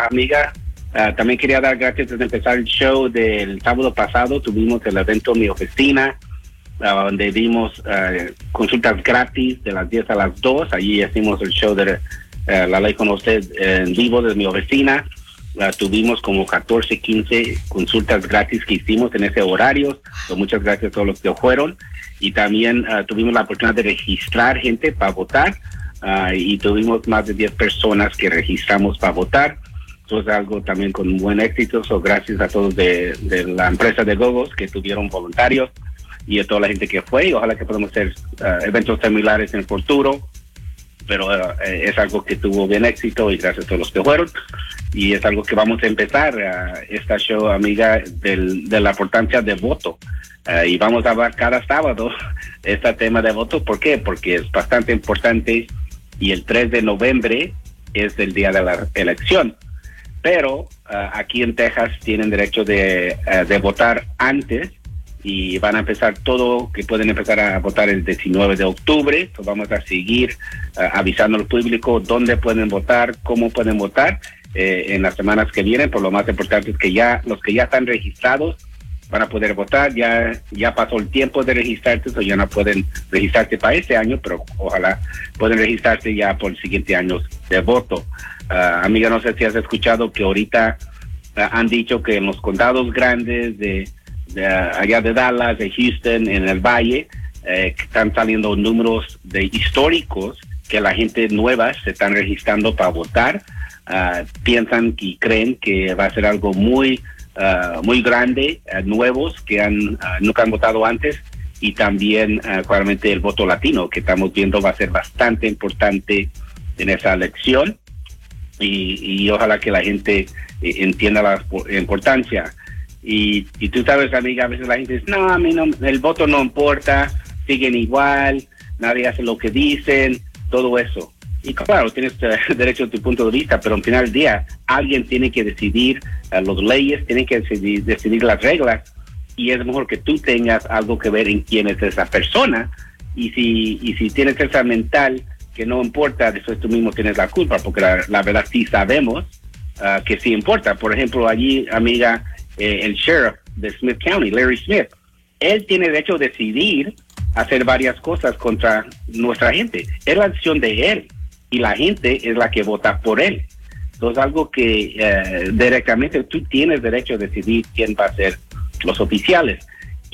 amiga. También quería dar gracias desde empezar el show del sábado pasado. Tuvimos el evento en mi oficina, donde dimos consultas gratis de las 10 a las 2. Allí hicimos el show de La Ley con Usted en vivo desde mi oficina. Tuvimos como 14, 15 consultas gratis que hicimos en ese horario. Muchas gracias a todos los que fueron. Y también tuvimos la oportunidad de registrar gente para votar. Y tuvimos más de 10 personas que registramos para votar. Eso es algo también con buen éxito. Gracias a todos de la empresa de Gogos que tuvieron voluntarios y a toda la gente que fue. Y ojalá que podamos hacer eventos similares en el futuro. Pero es algo que tuvo bien éxito y gracias a todos los que fueron. Y es algo que vamos a empezar esta show, amiga, de la importancia de voto. Y vamos a hablar cada sábado este tema de voto. ¿Por qué? Porque es bastante importante y el 3 de noviembre es el día de la elección. Pero aquí en Texas tienen derecho de votar antes y van a empezar todo, que pueden empezar a votar el 19 de octubre. Entonces vamos a seguir avisando al público dónde pueden votar, cómo pueden votar en las semanas que vienen. Por lo más importante es que ya los que ya están registrados van a poder votar. Ya pasó el tiempo de registrarse, o ya no pueden registrarse para este año, pero ojalá pueden registrarse ya por el siguiente año de voto. Amiga, no sé si has escuchado que ahorita han dicho que en los condados grandes de allá de Dallas, de Houston, en el Valle, están saliendo números históricos que la gente nueva se están registrando para votar. Piensan y creen que va a ser algo muy grande, nuevos que nunca han votado antes, y también claramente el voto latino que estamos viendo va a ser bastante importante en esa elección, y ojalá que la gente entienda la importancia. Y tú sabes, amiga, a veces la gente dice, no, a mí no, el voto no importa, siguen igual, nadie hace lo que dicen, todo eso. Y claro, tienes derecho a tu punto de vista, pero al final del día alguien tiene que decidir las leyes, tiene que decidir las reglas, y es mejor que tú tengas algo que ver en quién es esa persona. Y si tienes esa mental que no importa, después tú mismo tienes la culpa, porque la verdad sí sabemos que sí importa. Por ejemplo, allí, amiga, el sheriff de Smith County, Larry Smith, él tiene derecho a decidir hacer varias cosas contra nuestra gente. Es la decisión de él, y la gente es la que vota por él. Entonces, algo que directamente tú tienes derecho a decidir quién va a ser los oficiales.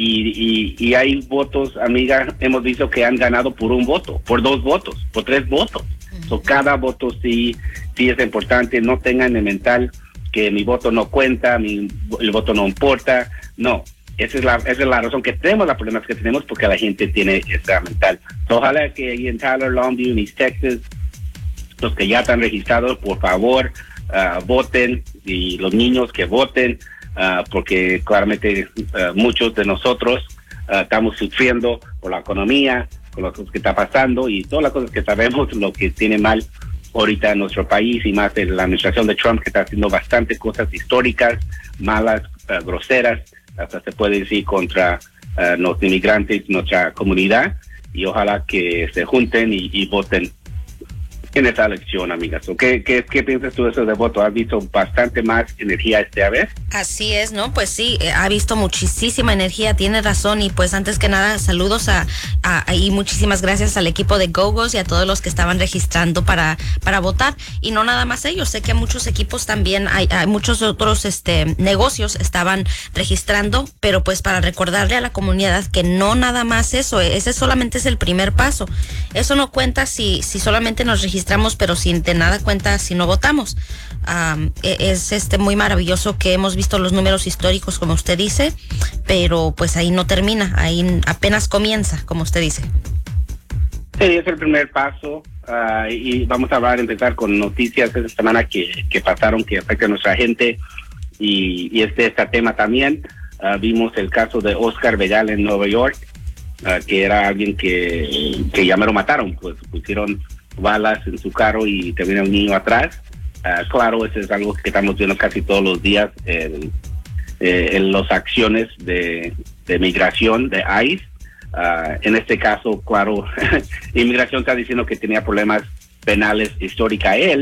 Y hay votos, amiga, hemos visto que han ganado por un voto, por 2 votos, por 3 votos. So, cada voto sí es importante. No tengan en mental que mi voto no cuenta, el voto no importa. No, esa es la razón que tenemos los problemas que tenemos, porque la gente tiene esa mental. So, ojalá que ahí en Tyler, Longview, East Texas, los que ya están registrados, por favor, voten, y los niños que voten, porque claramente muchos de nosotros estamos sufriendo por la economía, con las cosas que está pasando y todas las cosas que sabemos, lo que tiene mal ahorita en nuestro país, y más en la administración de Trump, que está haciendo bastante cosas históricas, malas, groseras, hasta se puede decir contra los inmigrantes, nuestra comunidad. Y ojalá que se junten y voten en esta elección, amigas. ¿Qué piensas tú de eso de voto? ¿Has visto bastante más energía esta vez? Así es, ¿no? Pues sí, ha visto muchísima energía, tiene razón. Y pues antes que nada, saludos y muchísimas gracias al equipo de Gogos y a todos los que estaban registrando para votar. Y no nada más ellos, sé que muchos equipos también, hay muchos otros negocios estaban registrando, pero pues para recordarle a la comunidad que no nada más eso, ese solamente es el primer paso. Eso no cuenta si solamente nos registramos, pero sin de nada cuenta si no votamos. Es muy maravilloso que hemos visto los números históricos, como usted dice, pero pues ahí no termina, ahí apenas comienza, como usted dice. Sí, es el primer paso, y vamos a empezar con noticias esta semana que pasaron, que afectan a nuestra gente, y este tema también. Vimos el caso de Oscar Vidal en Nueva York, que era alguien que ya me lo mataron, pues pusieron balas en su carro y termina un niño atrás. Claro, eso es algo que estamos viendo casi todos los días en las acciones de migración de ICE. En este caso, claro, inmigración está diciendo que tenía problemas penales históricos él,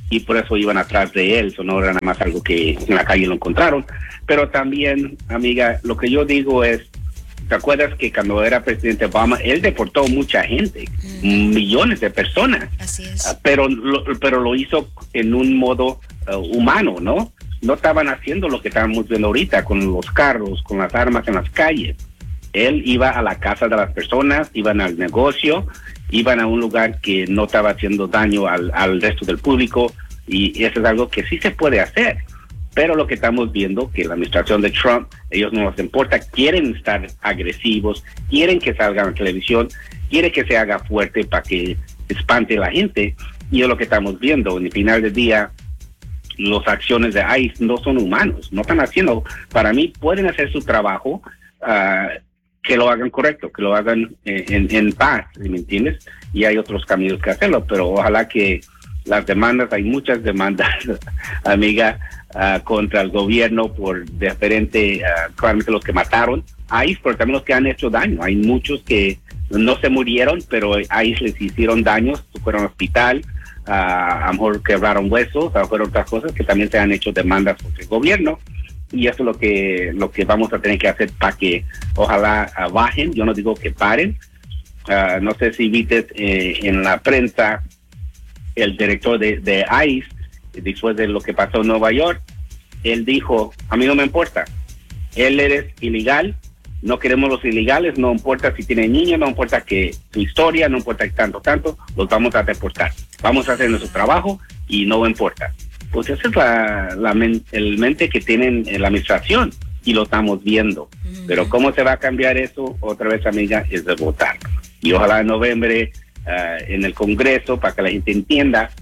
y por eso iban atrás de él. Eso no era nada más algo que en la calle lo encontraron. Pero también, amiga, lo que yo digo es, ¿te acuerdas que cuando era presidente Obama, él deportó mucha gente, millones de personas? Así es. Pero lo hizo en un modo humano, ¿no? No estaban haciendo lo que estamos viendo ahorita con los carros, con las armas en las calles. Él iba a la casa de las personas, iban al negocio, iban a un lugar que no estaba haciendo daño al resto del público, y eso es algo que sí se puede hacer. Pero lo que estamos viendo, que la administración de Trump, ellos no les importa, quieren estar agresivos, quieren que salgan en televisión, quieren que se haga fuerte para que espante a la gente, y es lo que estamos viendo. En el final del día, las acciones de ICE no son humanos, no están haciendo, para mí pueden hacer su trabajo, que lo hagan correcto, que lo hagan en paz, ¿me entiendes? Y hay otros caminos que hacerlo, pero ojalá que las demandas, hay muchas demandas, amiga, contra el gobierno por diferente, claramente los que mataron a ICE, pero también los que han hecho daño. Hay muchos que no se murieron, pero a ICE les hicieron daños, fueron al hospital, a lo mejor quebraron huesos, a lo mejor otras cosas que también se han hecho demandas contra el gobierno. Y eso es lo que vamos a tener que hacer para que ojalá bajen. Yo no digo que paren. No sé si viste en la prensa el director de ICE, después de lo que pasó en Nueva York, él dijo, a mí no me importa, él eres ilegal, no queremos los ilegales, no importa si tiene niños, no importa que su historia, no importa que tanto, los vamos a deportar. Vamos a hacer nuestro trabajo y no importa. Pues esa es el mente que tienen en la administración y lo estamos viendo. Pero cómo se va a cambiar eso, otra vez, amiga, es de votar. Y ojalá en noviembre en el Congreso, para que la gente entienda,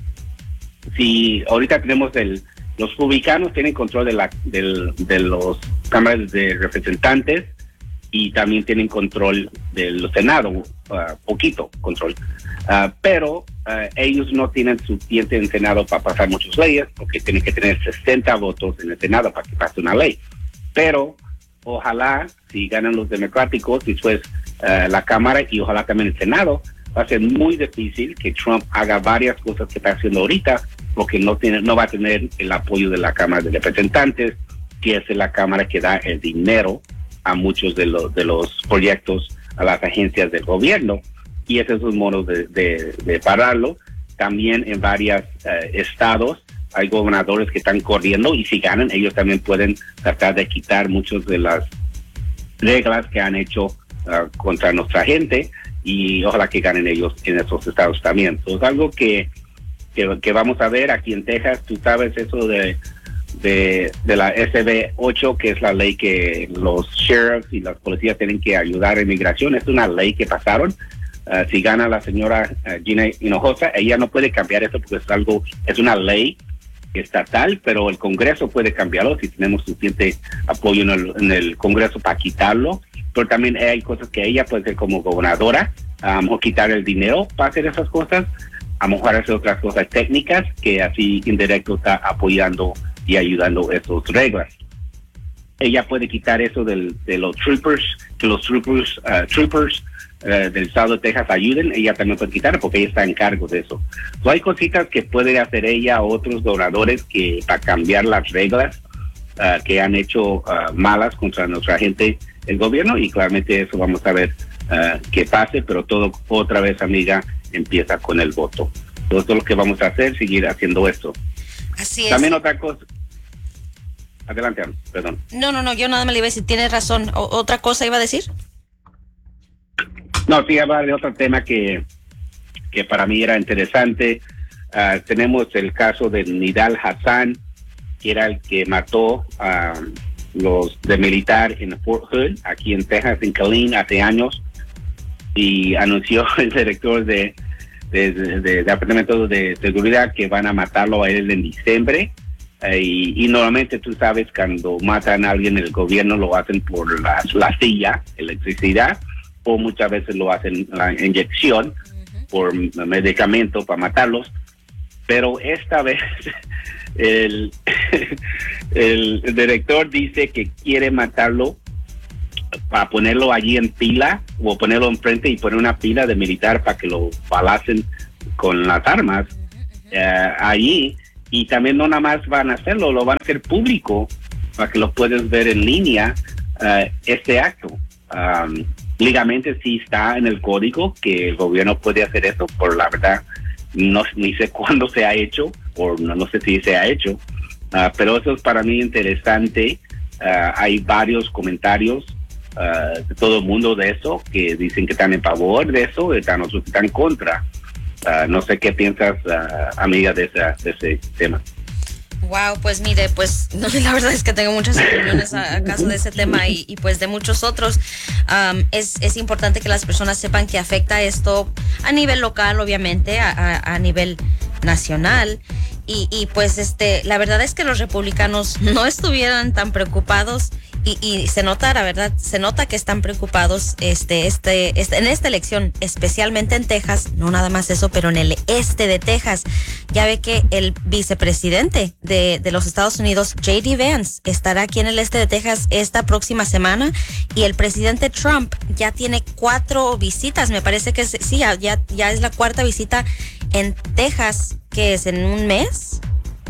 si ahorita tenemos los republicanos tienen control de los cámaras de representantes y también tienen control del Senado, poquito control. Pero ellos no tienen suficiente en el Senado para pasar muchas leyes, porque tienen que tener 60 votos en el Senado para que pase una ley. Pero ojalá, si ganan los democráticos, después la Cámara y ojalá también el Senado, va a ser muy difícil que Trump haga varias cosas que está haciendo ahorita, porque no va a tener el apoyo de la Cámara de Representantes, que es la Cámara que da el dinero a muchos de los proyectos a las agencias del gobierno, y ese es un modo de pararlo. También en varios estados hay gobernadores que están corriendo, y si ganan, ellos también pueden tratar de quitar muchas de las reglas que han hecho contra nuestra gente, y ojalá que ganen ellos en esos estados también. Entonces, es algo que vamos a ver aquí en Texas. Tú sabes eso de la SB 8, que es la ley que los sheriffs y las policías tienen que ayudar a inmigración. Es una ley que pasaron. Si gana la señora Gina Hinojosa, ella no puede cambiar eso porque es una ley estatal, pero el Congreso puede cambiarlo si tenemos suficiente apoyo en el Congreso para quitarlo. Pero también hay cosas que ella puede hacer como gobernadora, o quitar el dinero para hacer esas cosas, a lo mejor hacer otras cosas técnicas que así indirecto está apoyando y ayudando esas reglas. Ella puede quitar eso de los troopers, que los troopers del estado de Texas ayuden. Ella también puede quitar porque ella está en cargo de eso. So, hay cositas que puede hacer ella o otros gobernadores que para cambiar las reglas que han hecho malas contra nuestra gente, el gobierno, y claramente eso vamos a ver que pase, pero todo otra vez, amiga, empieza con el voto. Todo esto es lo que vamos a hacer, seguir haciendo esto. Así es. También otra cosa. Adelante, perdón. No, yo nada más le iba a decir, tienes razón. ¿Otra cosa iba a decir? No, sí, hablar de otro tema que para mí era interesante. Tenemos el caso de Nidal Hassan, que era el que mató a los de militar en Fort Hood, aquí en Texas, en Killeen, hace años, y anunció el director de Departamento de Seguridad que van a matarlo a él en diciembre. Y normalmente tú sabes, cuando matan a alguien en el gobierno lo hacen por la silla, electricidad, o muchas veces lo hacen la inyección por medicamento para matarlos. Pero esta vez el director dice que quiere matarlo para ponerlo allí en pila, o ponerlo enfrente y poner una pila de militar para que lo balacen con las armas allí, Y también no nada más van a hacerlo, lo van a hacer público para que lo puedas ver en línea, este acto. Legalmente sí está en el código que el gobierno puede hacer eso, por la verdad no ni sé cuándo se ha hecho, o no sé si se ha hecho, pero eso es para mí interesante. Hay varios comentarios de todo el mundo de eso, que dicen que están en favor de eso, están otros que están en contra. No sé qué piensas, amiga, de ese tema. Wow, pues mire, pues no, la verdad es que tengo muchas opiniones acaso de ese tema y pues de muchos otros. Es importante que las personas sepan que afecta esto a nivel local, obviamente, a nivel nacional. Y pues la verdad es que los republicanos no estuvieran tan preocupados y se nota, la verdad, se nota que están preocupados en esta elección, especialmente en Texas, no nada más eso, pero en el este de Texas. Ya ve que el vicepresidente de los Estados Unidos, J.D. Vance, estará aquí en el este de Texas esta próxima semana, y el presidente Trump ya tiene 4 visitas, me parece que sí, ya es la 4ª visita en Texas, que es en un mes.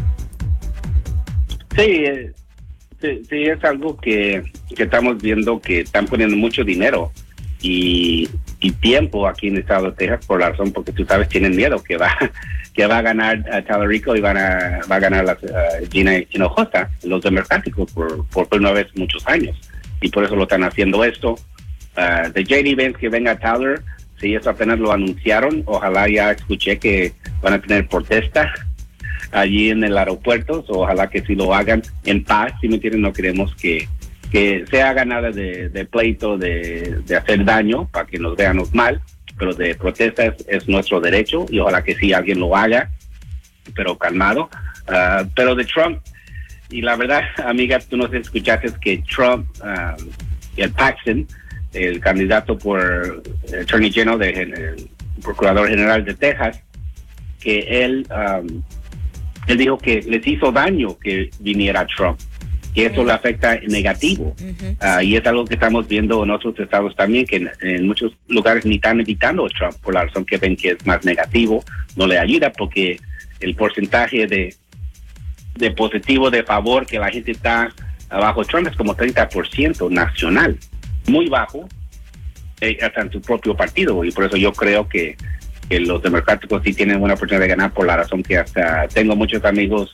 Sí, sí, es algo que estamos viendo, que están poniendo mucho dinero y tiempo aquí en el estado de Texas, por la razón porque tú sabes, tienen miedo que va a ganar Talarico y va a ganar Gina Hinojosa, los democráticos, por primera vez en muchos años, y por eso lo están haciendo esto. De J.D. Vance que venga a Tyler, sí, eso apenas lo anunciaron. Ojalá, ya escuché que van a tener protesta allí en el aeropuerto, ojalá que sí lo hagan en paz, si me entienden. No queremos que se haga nada de pleito, de hacer daño, para que nos veamos mal, pero de protesta es nuestro derecho, y ojalá que sí alguien lo haga, pero calmado. Pero de Trump, y la verdad, amiga, tú no sé, escuchaste que Trump y el Paxton, el candidato por Attorney General, el Procurador General de Texas, que él dijo que les hizo daño que viniera Trump, que eso le afecta en negativo. Y es algo que estamos viendo en otros estados también, que en muchos lugares ni están evitando a Trump por la razón que ven que es más negativo, no le ayuda, porque el porcentaje de positivo, de favor, que la gente está abajo Trump es como 30% nacional, muy bajo, hasta en su propio partido, y por eso yo creo que los democráticos sí tienen una oportunidad de ganar, por la razón que hasta tengo muchos amigos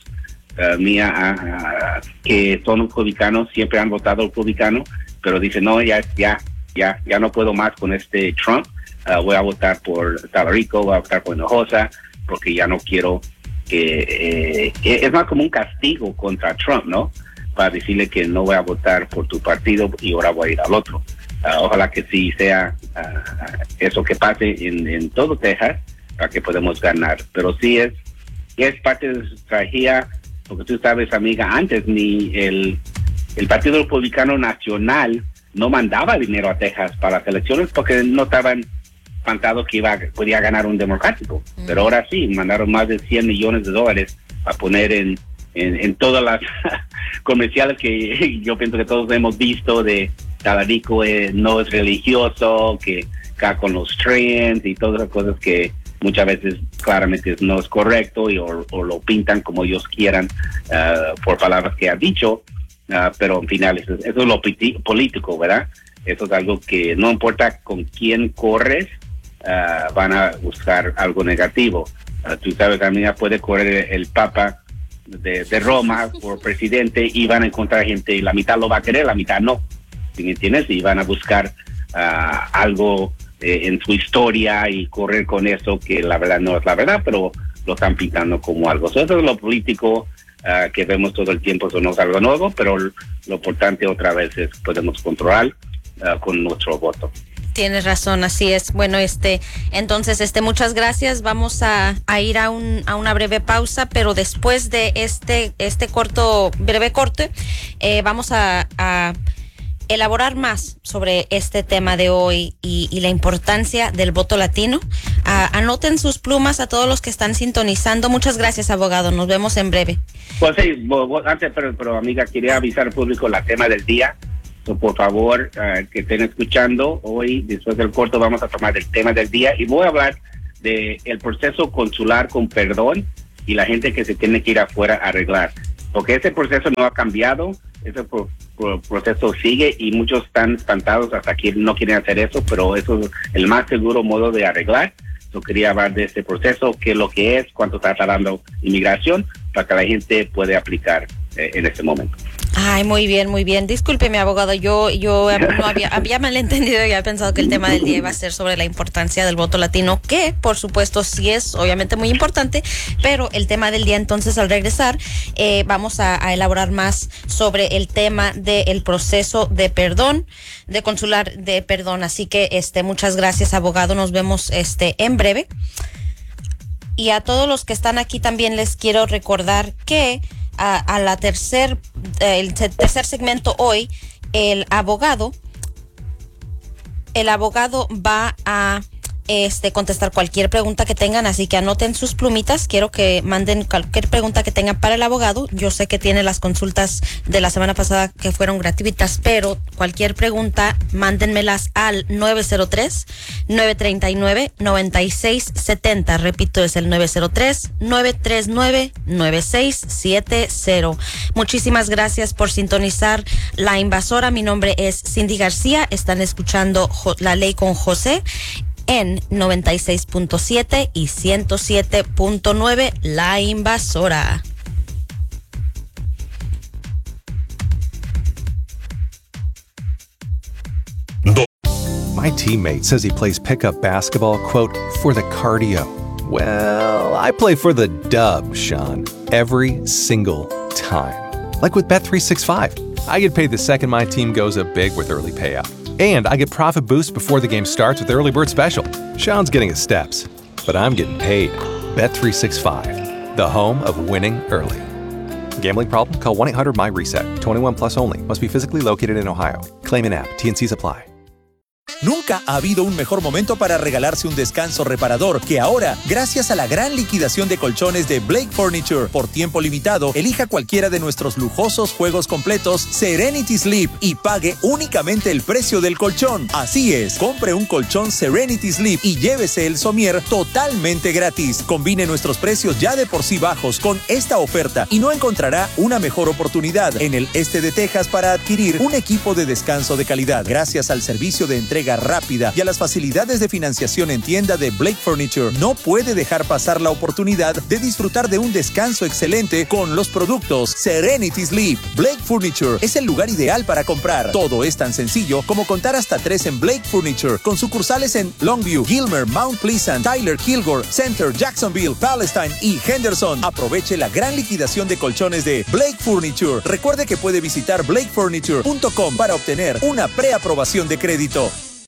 que son republicanos, siempre han votado republicano, pero dicen, no, ya no puedo más con este Trump, voy a votar por Talarico, voy a votar por Hinojosa, porque ya no quiero que... es más como un castigo contra Trump, ¿no? Para decirle que no voy a votar por tu partido y ahora voy a ir al otro. Ojalá que sí sea eso que pase en todo Texas, para que podamos ganar. Pero sí es parte de su estrategia, porque tú sabes, amiga, antes ni el Partido Republicano Nacional no mandaba dinero a Texas para las elecciones, porque no estaban espantados que podía ganar un democrático. Pero ahora sí, mandaron más de $100 millones a poner en todas las comerciales que yo pienso que todos hemos visto, de Talarico no es religioso, que acá con los trends y todas las cosas que muchas veces claramente no es correcto, o lo pintan como ellos quieran, por palabras que ha dicho, pero al final eso es lo político, ¿verdad? Eso es algo que no importa con quién corres, van a buscar algo negativo. Tú sabes, también puede correr el Papa de Roma por presidente, y van a encontrar gente, y la mitad lo va a querer, la mitad no, ¿sí me entiendes? Y van a buscar algo en su historia y correr con eso, que la verdad no es la verdad, pero lo están pintando como algo. Eso es lo político que vemos todo el tiempo. Eso no es algo nuevo, pero lo importante otra vez es podemos controlar con nuestro voto. Tienes razón, así es. Bueno, entonces, muchas gracias. Vamos a ir a una breve pausa, pero después de este breve corte, vamos a elaborar más sobre este tema de hoy y la importancia del voto latino. Anoten sus plumas a todos los que están sintonizando. Muchas gracias, abogado. Nos vemos en breve. Pues sí, antes, pero amiga, quería avisar al público la tema del día. Por favor, que estén escuchando. Hoy, después del corto, vamos a tomar el tema del día, y voy a hablar de el proceso consular con perdón y la gente que se tiene que ir afuera a arreglar. Porque ese proceso no ha cambiado, ese proceso sigue y muchos están espantados hasta que no quieren hacer eso, pero eso es el más seguro modo de arreglar. Yo quería hablar de este proceso, qué es lo que es, cuánto está tardando inmigración, para que la gente pueda aplicar en este momento. Ay, muy bien, muy bien. Discúlpeme, abogado, yo no había malentendido y había pensado que el tema del día iba a ser sobre la importancia del voto latino, que por supuesto sí es obviamente muy importante, pero el tema del día entonces al regresar vamos a elaborar más sobre el tema del proceso de perdón, de consular de perdón. Así que muchas gracias, abogado, nos vemos en breve. Y a todos los que están aquí también les quiero recordar que el tercer segmento hoy, el abogado va a contestar cualquier pregunta que tengan, así que anoten sus plumitas. Quiero que manden cualquier pregunta que tengan para el abogado. Yo sé que tiene las consultas de la semana pasada que fueron gratuitas, pero cualquier pregunta, mándenmelas al 903-939-9670. Repito, es el 903-939-9670. Muchísimas gracias por sintonizar La Invasora. Mi nombre es Cindy García. Están escuchando La Ley con José en 96.7 y 107.9, La Invasora. My teammate says he plays pickup basketball, quote, for the cardio. Well, I play for the dub, Sean, every single time. Like with Bet365. I get paid the second my team goes up big with early payout. And I get profit boosts before the game starts with Early Bird Special. Sean's getting his steps, but I'm getting paid. Bet365, the home of winning early. Gambling problem? Call 1-800-MY-RESET. 21 plus only. Must be physically located in Ohio. Claim in app. T&Cs apply. Nunca ha habido un mejor momento para regalarse un descanso reparador que ahora, gracias a la gran liquidación de colchones de Blake Furniture. Por tiempo limitado, elija cualquiera de nuestros lujosos juegos completos Serenity Sleep y pague únicamente el precio del colchón. Así es, compre un colchón Serenity Sleep y llévese el somier totalmente gratis. Combine nuestros precios ya de por sí bajos con esta oferta y no encontrará una mejor oportunidad en el este de Texas para adquirir un equipo de descanso de calidad. Gracias al servicio de entrega rápida y a las facilidades de financiación en tienda de Blake Furniture, no puede dejar pasar la oportunidad de disfrutar de un descanso excelente con los productos Serenity Sleep. Blake Furniture es el lugar ideal para comprar. Todo es tan sencillo como contar hasta 3 en Blake Furniture, con sucursales en Longview, Gilmer, Mount Pleasant, Tyler, Kilgore, Center, Jacksonville, Palestine y Henderson. Aproveche la gran liquidación de colchones de Blake Furniture. Recuerde que puede visitar blakefurniture.com para obtener una preaprobación de crédito.